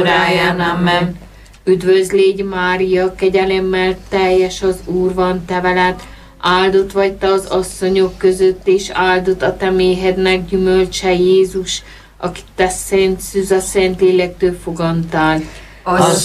óráján. Amen. Üdvözl légy Mária, kegyelemmel teljes az Úr van te veled, áldott vagy te az asszonyok között, és áldott a te méhednek gyümölcse Jézus, akit te szent szűz a Szent Lélektől fogantál. Az